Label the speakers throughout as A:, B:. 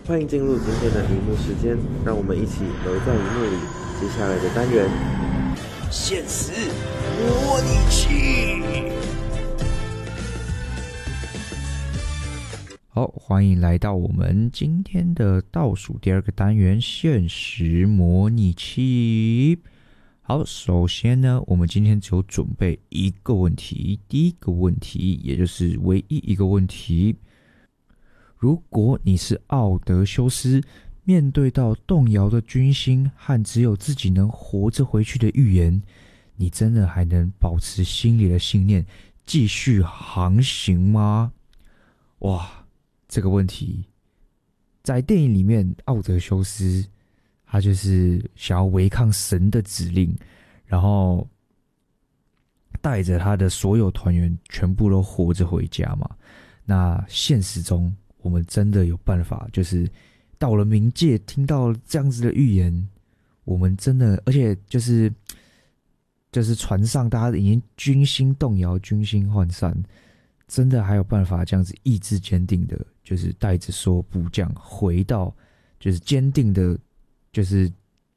A: 欢迎进入今天的荧幕时间，让我们一起留在荧幕里。接下来的单元，
B: 现实模拟器。
C: 好，欢迎来到我们今天的倒数第二个单元——现实模拟器。好，首先呢，我们今天只有准备一个问题，第一个问题，也就是唯一一个问题。如果你是奥德修斯，面对到动摇的军心和只有自己能活着回去的预言，你真的还能保持心里的信念，继续航行吗？哇，这个问题，在电影里面，奥德修斯他就是想要违抗神的指令，然后带着他的所有团员全部都活着回家嘛。那现实中，我们真的有办法，就是到了冥界听到这样子的预言，我们真的，而且就是船上大家已经军心动摇、军心涣散，真的还有办法这样子意志坚定的，就是带着所有部将回到，就是坚定的，就是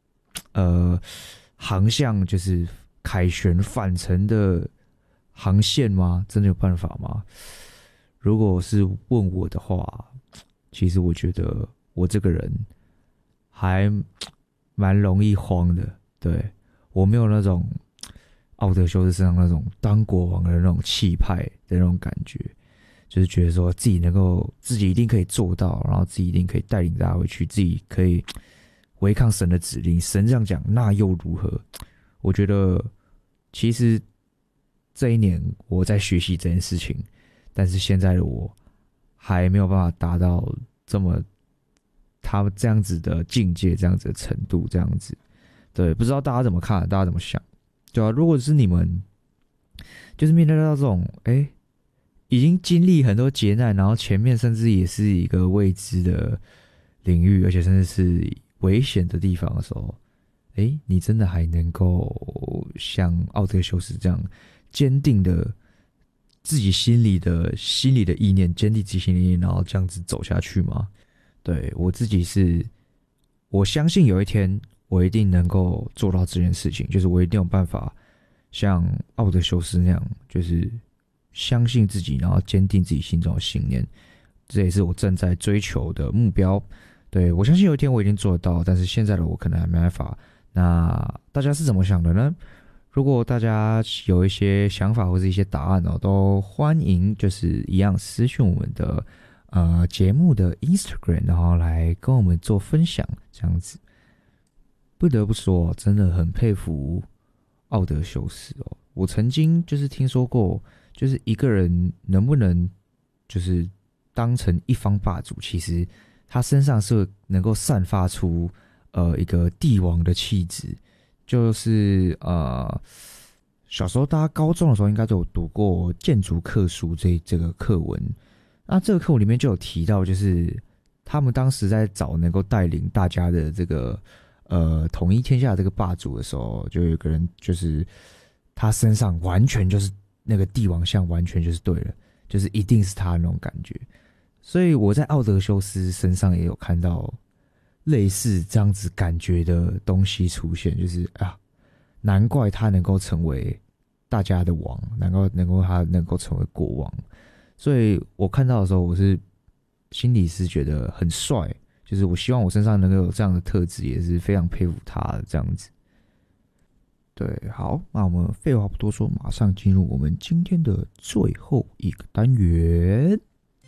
C: 航向就是凯旋返程的航线吗？真的有办法吗？如果是问我的话，其实我觉得我这个人还蛮容易慌的。对，我没有那种奥德修斯身上那种当国王的那种气派的那种感觉，就是觉得说自己一定可以做到，然后自己一定可以带领大家回去，自己可以违抗神的指令，神这样讲那又如何？我觉得其实这一年我在学习这件事情，但是现在的我还没有办法达到他们这样子的境界，这样子的程度，这样子。对，不知道大家怎么看，大家怎么想？对啊，如果是你们，就是面对到这种已经经历很多劫难，然后前面甚至也是一个未知的领域，而且甚至是危险的地方的时候，你真的还能够像奥德修斯这样坚定的自己心里的意念，坚定自己心里的意念，然后这样子走下去吗？对，我自己我相信有一天我一定能够做到这件事情，就是我一定有办法像奥德修斯那样，就是相信自己，然后坚定自己心中的信念，这也是我正在追求的目标。对，我相信有一天我一定做得到，但是现在的我可能还没办法。那大家是怎么想的呢？如果大家有一些想法或是一些答案都欢迎就是一样私讯我们的节目的 Instagram， 然后来跟我们做分享，这样子。不得不说，真的很佩服奥德修斯哦。我曾经就是听说过，就是一个人能不能就是当成一方霸主，其实他身上是能够散发出一个帝王的气质。就是小时候大家高中的时候应该都有读过建筑课书这个课文，那这个课文里面就有提到，就是他们当时在找能够带领大家的这个统一天下的这个霸主的时候，就有一个人就是他身上完全就是那个帝王像，完全就是对了，就是一定是他那种感觉。所以我在奥德修斯身上也有看到类似这样子感觉的东西出现，就是难怪他能够成为大家的王，他能够成为国王。所以我看到的时候，我是心里是觉得很帅，就是我希望我身上能够有这样的特质，也是非常佩服他的这样子。对，好，那我们废话不多说，马上进入我们今天的最后一个单元。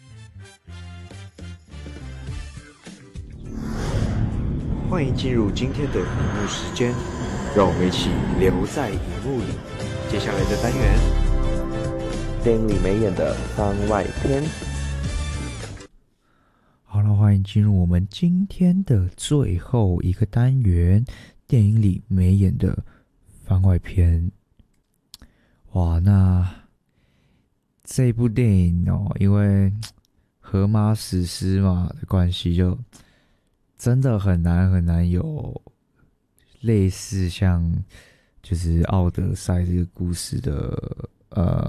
A: 欢迎进入今天的荧幕时间，让我们一起留在荧幕里。接下来的单元，电影里没演的番外篇。
C: 好了，欢迎进入我们今天的最后一个单元，电影里没演的番外篇。哇，那这部电影因为荷马史诗嘛的关系，就真的很难有类似像就是奥德赛这个故事的